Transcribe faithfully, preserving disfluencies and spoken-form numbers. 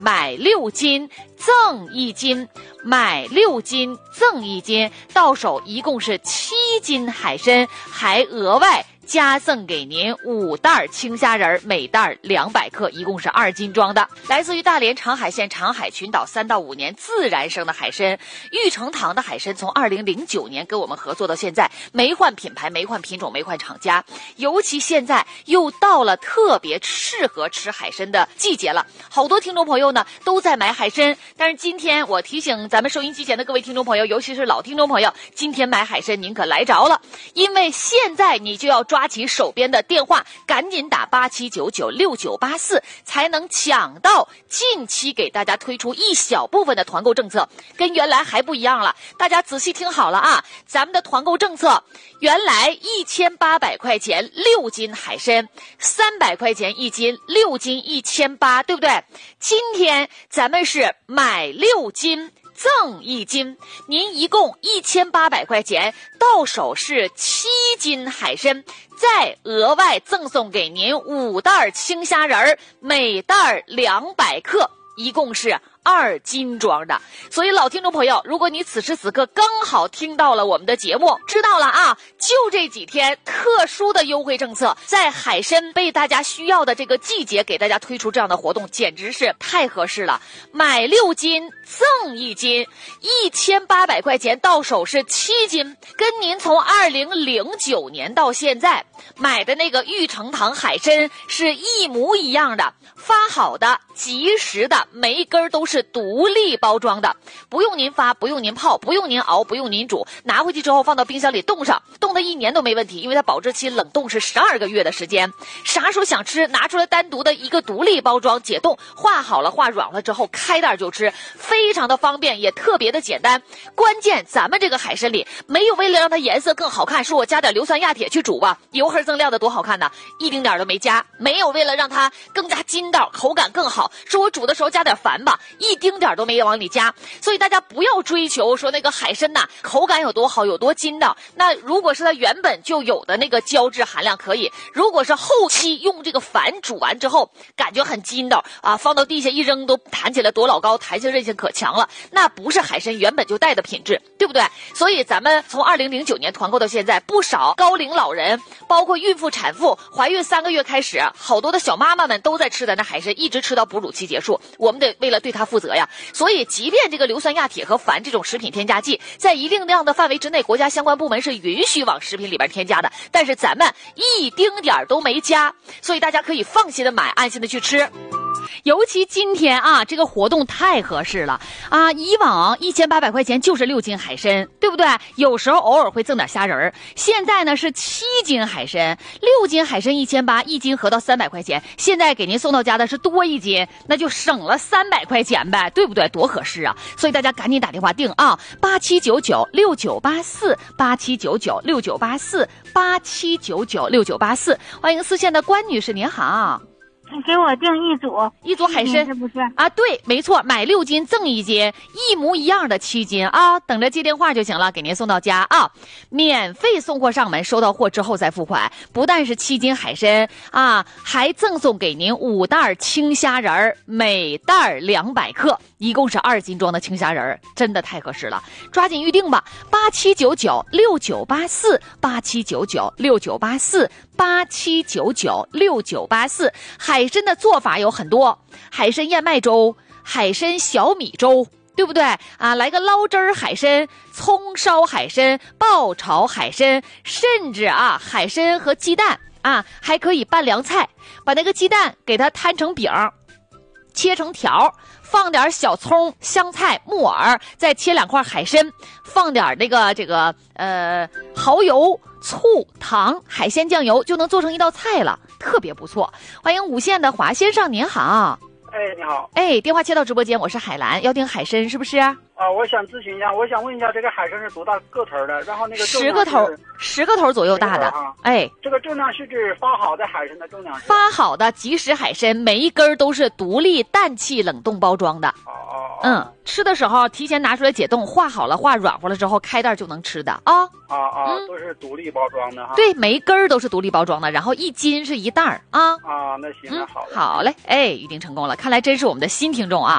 买六斤赠一斤，买六斤赠一斤，到手一共是七斤海参，还额外加赠给您五袋青虾仁，每袋两百克，一共是二斤装的。来自于大连长海县长海群岛三到五年自然生的海参，玉成堂的海参从二零零九年跟我们合作到现在，没换品牌，没换品种，没换厂家。尤其现在又到了特别适合吃海参的季节了，好多听众朋友呢都在买海参。但是今天我提醒咱们收音机前的各位听众朋友，尤其是老听众朋友，今天买海参您可来着了，因为现在你就要抓起手边的电话，赶紧打八七九九六九八四，才能抢到近期给大家推出一小部分的团购政策，跟原来还不一样了。大家仔细听好了啊，咱们的团购政策原来一千八百块钱六斤海参，三百块钱一斤，六斤一千八，对不对？今天咱们是买六斤赠一斤，您一共一千八百块钱，到手是七斤海参，再额外赠送给您五袋青虾仁，每袋两百克，一共是二斤装的。所以老听众朋友，如果你此时此刻刚好听到了我们的节目，知道了啊，就这几天特殊的优惠政策，在海参被大家需要的这个季节给大家推出这样的活动，简直是太合适了。买六斤赠一斤，一千八百块钱到手是七斤，跟您从二零零九年到现在买的那个玉成堂海参是一模一样的，发好的及时的，每一根都是独立包装的，不用您发，不用您泡，不用您熬，不用您煮，拿回去之后放到冰箱里冻上，冻它一年都没问题，因为它保质期冷冻是十二个月的时间，啥时候想吃拿出来单独的一个独立包装解冻，化好了化软了之后开袋就吃，非常的方便，也特别的简单。关键咱们这个海参里没有为了让它颜色更好看说我加点硫酸亚铁去煮吧，油黑锃亮的多好看呢，一丁点都没加。没有为了让它更加筋道口感更好说我煮的时候加点矾吧，一丁点都没往里加。所以大家不要追求说那个海参呐口感有多好有多筋道，那如果是它原本就有的那个胶质含量可以，如果是后期用这个矾煮完之后感觉很筋道啊，放到地下一扔都弹起来多老高，弹性韧性可强了，那不是海参原本就带的品质，对不对？所以咱们从二零零九年团购到现在，不少高龄老人包括孕妇产妇怀孕三个月开始，好多的小妈妈们都在吃的那海参，一直吃到哺乳期结束，我们得为了对它负责呀。所以即便这个硫酸亚铁和矾这种食品添加剂在一定量的范围之内，国家相关部门是允许往食品里边添加的，但是咱们一丁点都没加，所以大家可以放心的买，安心的去吃。尤其今天啊，这个活动太合适了啊！以往一千八百块钱就是六斤海参，对不对？有时候偶尔会赠点虾仁儿。现在呢是七斤海参，六斤海参一千八，一斤合到三百块钱。现在给您送到家的是多一斤，那就省了三百块钱呗，对不对？多合适啊！所以大家赶紧打电话订啊，八七九九六九八四，八七九九六九八四，八七九九六九八四。欢迎四线的关女士，您好。 你给我订一组一组海参， 是不是啊？对，没错，买六斤赠一斤，一模一样的七斤啊！等着接电话就行了，给您送到家啊，免费送货上门，收到货之后再付款。不但是七斤海参啊，还赠送给您五袋青虾仁，每袋两百克，一共是二斤装的青虾仁，真的太合适了，抓紧预定吧！八七九九六九八四，八七九九六九八四，八七九九六九八四。海参的做法有很多，海参燕麦粥，海参小米粥，对不对啊？来个捞汁儿海参，葱烧海参，爆炒海参，甚至啊海参和鸡蛋啊还可以拌凉菜，把那个鸡蛋给它摊成饼，切成条，放点小葱、香菜、木耳，再切两块海参，放点那个这个呃蚝油、醋、糖、海鲜酱油，就能做成一道菜了，特别不错。欢迎五线的华先生，您好。 哎，你好。 哎，电话接到直播间，我是海兰，要订海参是不是？啊， 我想咨询一下，我想问一下，这个海参是多大个头的？然后那个十个头，十个头左右大的。 啊、 哎， 这个重量是指发好的海参的重量是？ 发好的即食海参，每一根都是独立氮气冷冻包装的。 哦哦嗯，吃的时候提前拿出来解冻，化好了化软和了之后开袋就能吃的啊。 啊啊， 嗯都是独立包装的哈。 对，每一根儿都是独立包装的，然后一斤是一袋儿啊。 啊，那行，那好的。 好嘞，哎，预定成功了，看来真是我们的新听众啊。